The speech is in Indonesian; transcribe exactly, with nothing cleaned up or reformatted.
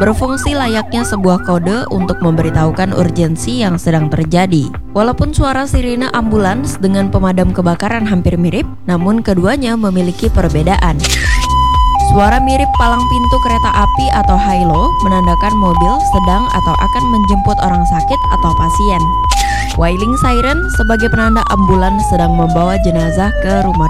berfungsi layaknya sebuah kode untuk memberitahukan urgensi yang sedang terjadi. Walaupun suara sirine ambulans dengan pemadam kebakaran hampir mirip, namun keduanya memiliki perbedaan. Suara mirip palang pintu kereta api atau halo menandakan mobil sedang atau akan menjemput orang sakit atau pasien. Wailing siren sebagai penanda ambulans sedang membawa jenazah ke rumah